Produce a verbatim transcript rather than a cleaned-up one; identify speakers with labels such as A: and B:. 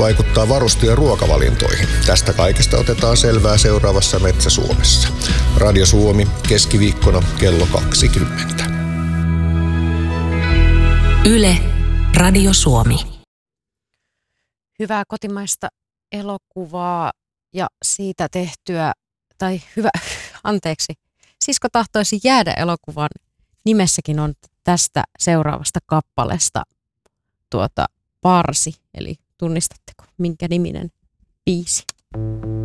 A: vaikuttaa varuste- ja ruokavalintoihin? Tästä kaikesta otetaan selvää seuraavassa Metsä Suomessa. Radio Suomi keskiviikkona kello kaksikymmentä.
B: Yle, Radio Suomi.
C: Hyvää kotimaista elokuvaa ja siitä tehtyä, tai hyvä, anteeksi, Sisko tahtoisi jäädä elokuvan nimessäkin on tästä seuraavasta kappaleesta tuota Parsi, eli tunnistatteko minkä niminen biisi?